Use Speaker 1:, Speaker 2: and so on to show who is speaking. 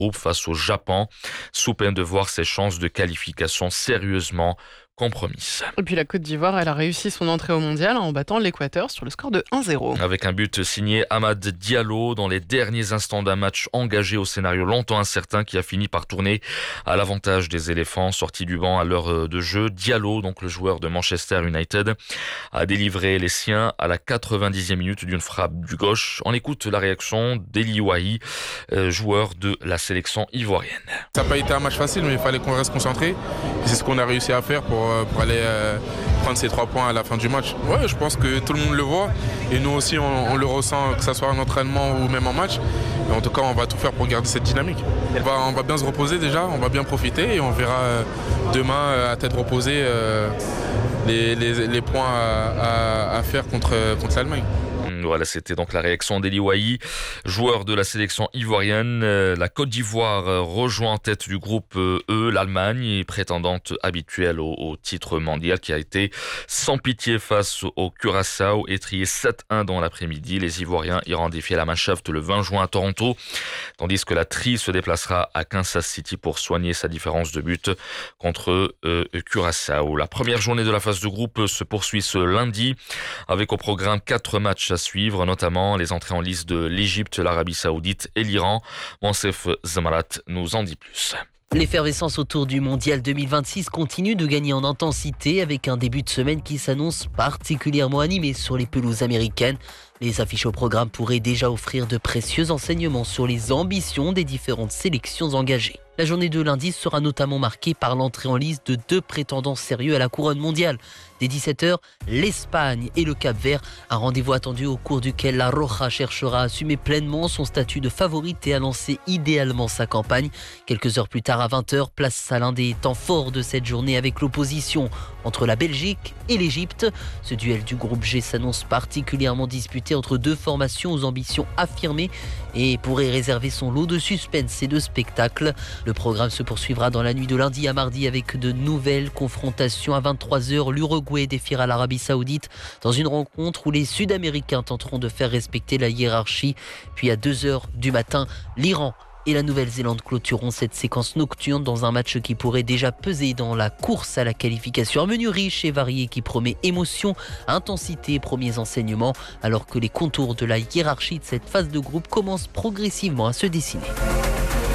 Speaker 1: groupe face au Japon, sous peine de voir ses chances de qualification sérieusement compromises.
Speaker 2: Et puis la Côte d'Ivoire, elle a réussi son entrée au mondial en battant l'Équateur sur le score de 1-0.
Speaker 1: Avec un but signé Amad Diallo dans les derniers instants d'un match engagé au scénario longtemps incertain qui a fini par tourner à l'avantage des éléphants. Sorti du banc à l'heure de jeu, Diallo, donc le joueur de Manchester United, a délivré les siens à la 90e minute d'une frappe du gauche. On écoute la réaction d'Eli Wahi, joueur de la sélection ivoirienne.
Speaker 3: Ça n'a pas été un match facile, mais il fallait qu'on reste concentré. Et c'est ce qu'on a réussi à faire pour aller prendre ces 3 points à la fin du match. Ouais, je pense que tout le monde le voit et nous aussi on le ressent, que ce soit en entraînement ou même en match. Et en tout cas, on va tout faire pour garder cette dynamique. On va bien se reposer déjà, on va bien profiter et on verra demain à tête reposée les points à faire contre l'Allemagne.
Speaker 1: Voilà, c'était donc la réaction d'Eli Wahi, joueur de la sélection ivoirienne. La Côte d'Ivoire rejoint en tête du groupe E, l'Allemagne, prétendante habituelle au titre mondial, qui a été sans pitié face au Curaçao, étrié 7-1 dans l'après-midi. Les Ivoiriens iront défier la Mannschaft le 20 juin à Toronto, tandis que la Tri se déplacera à Kansas City pour soigner sa différence de but contre Curaçao. La première journée de la phase de groupe se poursuit ce lundi, avec au programme 4 matchs à suivre, notamment les entrées en lice de l'Égypte, l'Arabie Saoudite et l'Iran. Monsef Zamarat nous en dit plus.
Speaker 4: L'effervescence autour du Mondial 2026 continue de gagner en intensité avec un début de semaine qui s'annonce particulièrement animé sur les pelouses américaines. Les affiches au programme pourraient déjà offrir de précieux enseignements sur les ambitions des différentes sélections engagées. La journée de lundi sera notamment marquée par l'entrée en lice de 2 prétendants sérieux à la couronne mondiale. Dès 17h, l'Espagne et le Cap-Vert, un rendez-vous attendu au cours duquel la Roja cherchera à assumer pleinement son statut de favorite et à lancer idéalement sa campagne. Quelques heures plus tard à 20h, place à l'un des temps forts de cette journée avec l'opposition entre la Belgique et l'Égypte. Ce duel du groupe G s'annonce particulièrement disputé entre 2 formations aux ambitions affirmées et pourrait réserver son lot de suspense et de spectacle. Le programme se poursuivra dans la nuit de lundi à mardi avec de nouvelles confrontations. À 23h, l'Uruguay défiera l'Arabie Saoudite dans une rencontre où les Sud-Américains tenteront de faire respecter la hiérarchie. Puis à 2h du matin, l'Iran et la Nouvelle-Zélande clôtureront cette séquence nocturne dans un match qui pourrait déjà peser dans la course à la qualification. Un menu riche et varié qui promet émotion, intensité et premiers enseignements, alors que les contours de la hiérarchie de cette phase de groupe commencent progressivement à se dessiner.